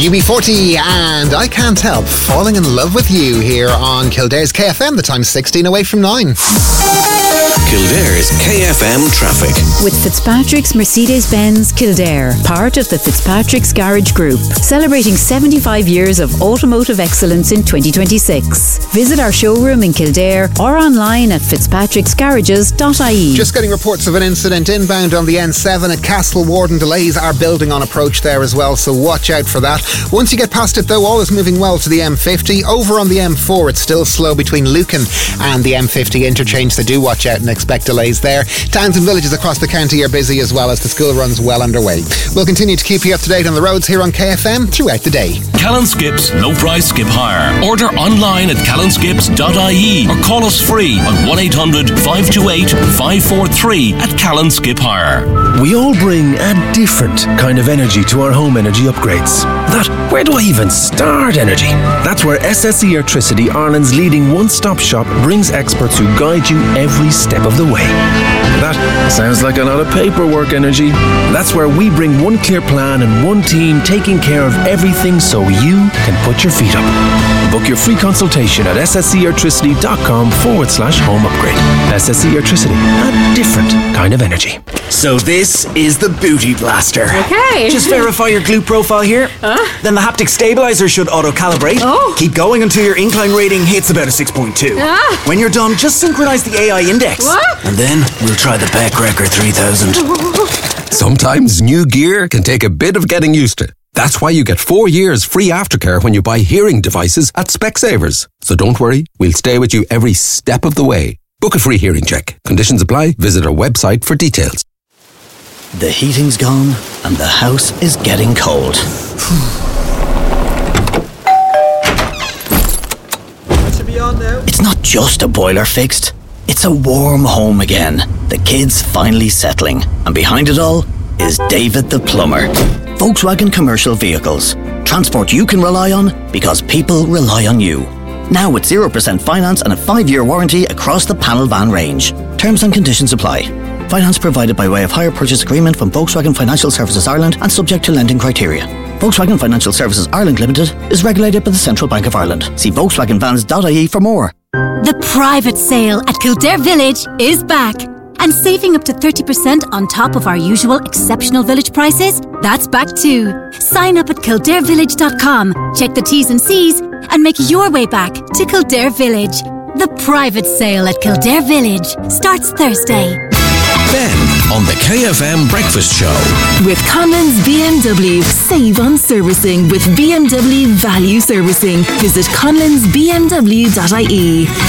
UB40 and I Can't Help Falling in Love with You here on Kildare's KFM. The time's 16 away from 9. Kildare's KFM traffic. With Fitzpatrick's Mercedes-Benz Kildare, part of the Fitzpatrick's Garage Group, celebrating 75 years of automotive excellence in 2026. Visit our showroom in Kildare or online at fitzpatricksgarages.ie. Just getting reports of an incident inbound on the N7 at Castle Warden. Delays are building on approach there as well, so watch out for that. Once you get past it though, all is moving well to the M50. Over on the M4, it's still slow between Lucan and the M50 interchange, so do watch out and expect delays there. Towns and villages across the county are busy as well as the school run's well underway. We'll continue to keep you up to date on the roads here on KFM throughout the day. Callan Skips low price skip hire. Order online at callanskips.ie or call us free on 1-800-528-543 at Callan Skip Hire. We all bring a different kind of energy to our home energy upgrades. That where do I even start energy? That's where SSE Electricity, Ireland's leading one-stop shop, brings experts who guide you every step of the way. That sounds like a lot of paperwork energy. That's where we bring one clear plan and one team taking care of everything so you can put your feet up. Book your free consultation at sscelectricity.com/home upgrade. SSE Electricity, a different kind of energy. So this is the Booty Blaster. Okay. Just verify your glute profile here. Then the haptic stabilizer should auto-calibrate. Oh. Keep going until your incline rating hits about a 6.2. When you're done, just synchronize the AI index. What? And then we'll try the Beck Record 3000. Sometimes new gear can take a bit of getting used to. That's why you get 4 years free aftercare when you buy hearing devices at Specsavers. So don't worry, we'll stay with you every step of the way. Book a free hearing check. Conditions apply. Visit our website for details. The heating's gone and the house is getting cold. That should be on now. It's not just a boiler fixed. It's a warm home again. The kids finally settling. And behind it all is David the Plumber. Volkswagen Commercial Vehicles. Transport you can rely on because people rely on you. Now with 0% finance and a 5-year warranty across the panel van range. Terms and conditions apply. Finance provided by way of hire purchase agreement from Volkswagen Financial Services Ireland and subject to lending criteria. Volkswagen Financial Services Ireland Limited is regulated by the Central Bank of Ireland. See volkswagenvans.ie for more. The private sale at Kildare Village is back. And saving up to 30% on top of our usual exceptional village prices, that's back too. Sign up at kildarevillage.com, check the T's and C's, and make your way back to Kildare Village. The private sale at Kildare Village starts Thursday. Ben on the KFM Breakfast Show. With Conlon's BMW. Save on servicing with BMW Value Servicing. Visit conlonsbmw.ie.